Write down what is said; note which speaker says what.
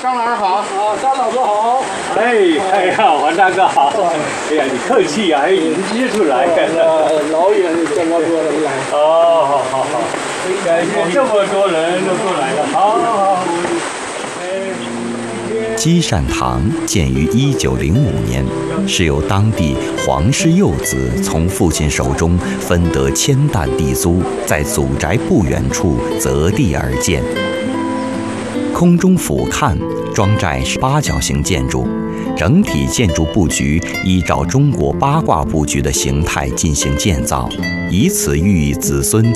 Speaker 1: 张老师好。
Speaker 2: 啊，张老师好。
Speaker 1: 哎呀，王大哥好。哎呀，你客气呀，还迎接出来。
Speaker 2: 老远这么多人来。
Speaker 1: 哦，好。感谢这么多人都过来了，好。
Speaker 3: 积善堂建于1905年，是由当地黄氏幼子从父亲手中分得1000担地租，在祖宅不远处择地而建。空中俯瞰，庄寨是8角形建筑，整体建筑布局依照中国八卦布局的形态进行建造，以此寓意子孙